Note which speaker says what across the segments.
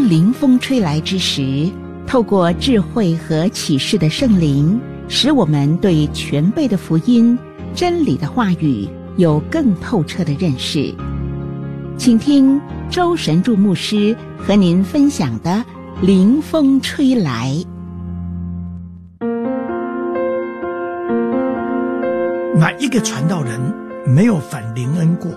Speaker 1: 当灵风吹来之时，透过智慧和启示的圣灵，使我们对全备的福音、真理的话语有更透彻的认识。请听周神助牧师和您分享的灵风吹来。
Speaker 2: 哪一个传道人没有反灵恩过？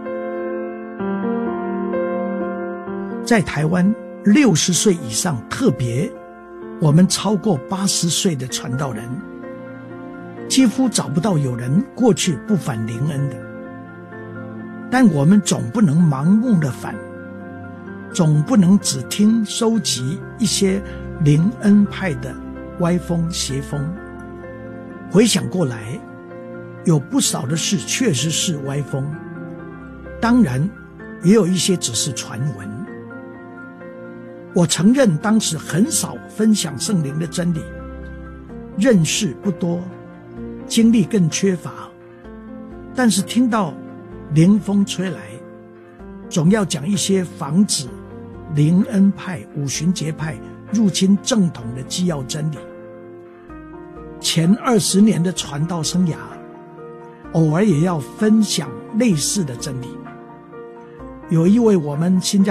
Speaker 2: 在台湾60岁以上，特别我们超过80岁的传道人，几乎找不到有人过去不反灵恩的。但我们总不能盲目的反，总不能只听收集一些灵恩派的歪风邪风。回想过来，有不少的事确实是歪风，当然也有一些只是传闻。我承认当时很少分享圣灵的真理，认识不多，经历更缺乏，但是听到灵风吹来，总要讲一些防止灵恩派、五旬节派入侵正统的基要真理。前20年的传道生涯，偶尔也要分享类似的真理。有一位我们新加